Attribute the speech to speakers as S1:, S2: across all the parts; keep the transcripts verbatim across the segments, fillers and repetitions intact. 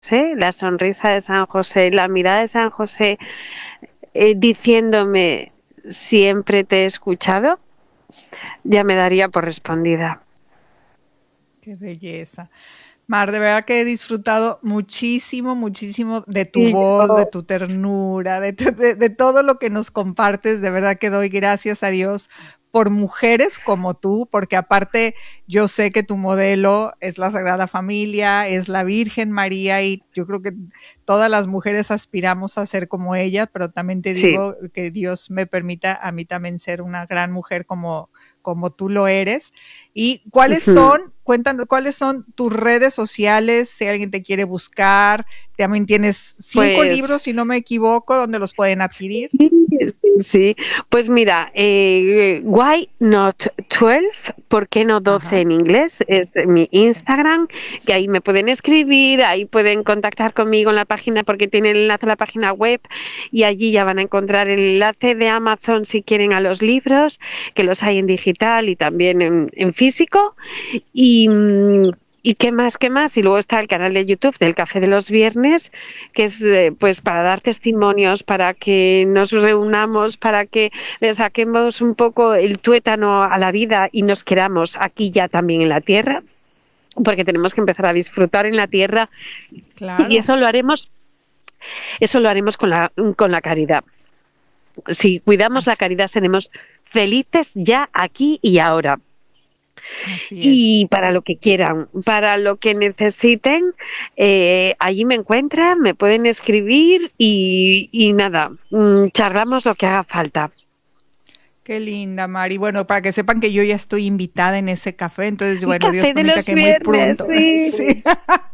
S1: José, la sonrisa de San José, la mirada de San José, eh, diciéndome siempre te he escuchado, ya me daría por respondida.
S2: Qué belleza. Mar, de verdad que he disfrutado muchísimo, muchísimo de tu
S1: Y
S2: voz, de
S1: yo,
S2: tu ternura, de, tu- de- de todo lo que nos compartes. De verdad que doy gracias a Dios por mujeres como tú, porque aparte yo sé que tu modelo es la Sagrada Familia, es la Virgen María y yo creo que todas las mujeres aspiramos a ser como ella, pero también te
S1: sí.
S2: digo que Dios me permita a mí también ser una gran mujer como, como tú lo eres. ¿Y cuáles
S1: Ujú.
S2: son, cuéntanos, cuáles son tus redes sociales, si alguien te quiere buscar? También tienes cinco
S1: Pues
S2: libros, si no me equivoco, donde los pueden
S1: sí,
S2: adquirir.
S1: sí. Pues mira, eh, Why Not doce? ¿Por qué no doce
S2: Ajá,
S1: en inglés? Es de mi
S2: sí.
S1: Instagram, que ahí me pueden escribir, ahí pueden contactar conmigo en la página porque tiene el enlace a la página web y allí ya van a encontrar el enlace de Amazon si quieren a los libros, que los hay en digital y también en, en físico. Y, mm, ¿y qué más, qué más? Y luego está el canal de YouTube del Café de los Viernes, que es eh, pues para dar testimonios, para que nos reunamos, para que le saquemos un poco el tuétano a la vida y nos queramos aquí ya también en la tierra, porque tenemos que empezar a disfrutar en la tierra y
S2: Claro,
S1: eso lo haremos, eso lo haremos con la, con la caridad. Si cuidamos la
S2: así,
S1: caridad, seremos felices ya aquí y ahora.
S2: así es.
S1: Y para lo que quieran, para lo que necesiten, eh, allí me encuentran, me pueden escribir y, y nada, mm, charlamos lo que haga falta.
S2: Qué linda, Mari. Bueno, para que sepan que yo ya estoy invitada en ese café, entonces,
S1: El
S2: bueno, Dios
S1: café de
S2: permita
S1: los
S2: que muy
S1: viernes,
S2: pronto.
S1: sí.
S2: Sí.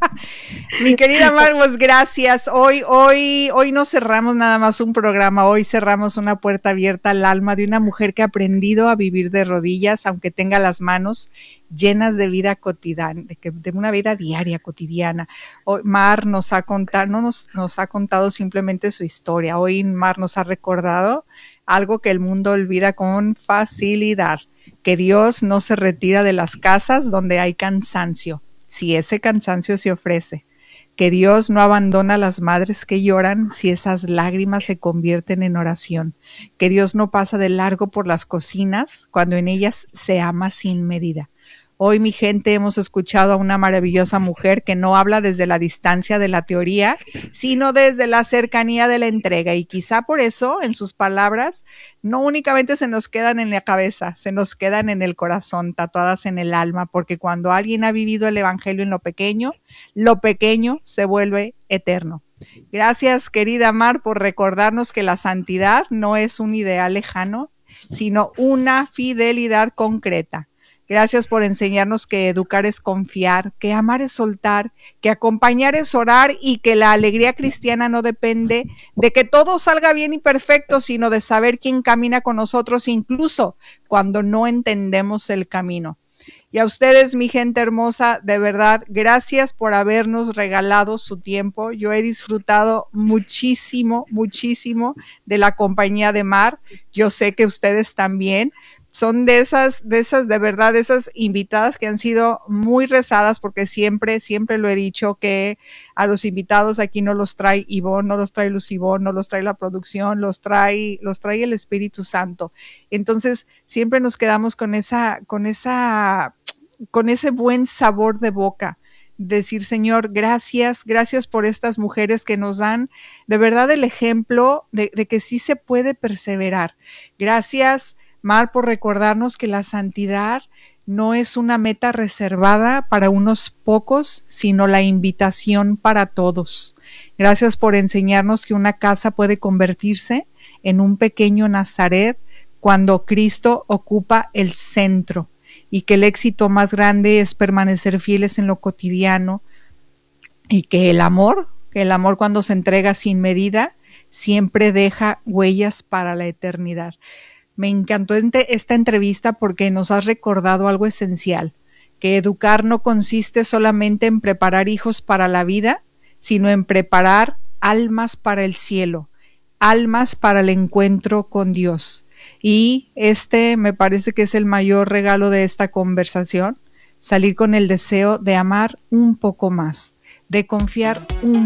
S2: Mi querida Mar, pues gracias. Hoy, hoy, hoy no cerramos nada más un programa, hoy cerramos una puerta abierta al alma de una mujer que ha aprendido a vivir de rodillas, aunque tenga las manos llenas de vida cotidiana, de, que, de una vida diaria, cotidiana. Hoy Mar nos ha contado, no nos, nos ha contado simplemente su historia. Hoy Mar nos ha recordado algo que el mundo olvida con facilidad, que Dios no se retira de las casas donde hay cansancio, si ese cansancio se ofrece, que Dios no abandona a las madres que lloran si esas lágrimas se convierten en oración, que Dios no pasa de largo por las cocinas cuando en ellas se ama sin medida. Hoy, mi gente, hemos escuchado a una maravillosa mujer que no habla desde la distancia de la teoría, sino desde la cercanía de la entrega. Y quizá por eso, en sus palabras, no únicamente se nos quedan en la cabeza, se nos quedan en el corazón, tatuadas en el alma, porque cuando alguien ha vivido el evangelio en lo pequeño, lo pequeño se vuelve eterno. Gracias, querida Mar, por recordarnos que la santidad no es un ideal lejano, sino una fidelidad concreta. Gracias por enseñarnos que educar es confiar, que amar es soltar, que acompañar es orar y que la alegría cristiana no depende de que todo salga bien y perfecto, sino de saber quién camina con nosotros incluso cuando no entendemos el camino. Y a ustedes, mi gente hermosa, de verdad, gracias por habernos regalado su tiempo. Yo he disfrutado muchísimo, muchísimo de la compañía de Mar. Yo sé que ustedes también son de esas, de esas, de verdad, de esas invitadas que han sido muy rezadas, porque siempre, siempre lo he dicho que a los invitados aquí no los trae Ivonne, no los trae Lucibón, no los trae la producción, los trae, los trae el Espíritu Santo. Entonces, siempre nos quedamos con esa, con esa, con ese buen sabor de boca. Decir, Señor, gracias, gracias por estas mujeres que nos dan de verdad el ejemplo de, de que sí se puede perseverar. Gracias, Mar, por recordarnos que la santidad no es una meta reservada para unos pocos, sino la invitación para todos. Gracias por enseñarnos que una casa puede convertirse en un pequeño Nazaret cuando Cristo ocupa el centro, y que el éxito más grande es permanecer fieles en lo cotidiano, y que el amor, que el amor cuando se entrega sin medida, siempre deja huellas para la eternidad. Me encantó esta entrevista porque nos has recordado algo esencial, que educar no consiste solamente en preparar hijos para la vida, sino en preparar almas para el cielo, almas para el encuentro con Dios. Y este me parece que es el mayor regalo de esta conversación, salir con el deseo de amar un poco más, de confiar un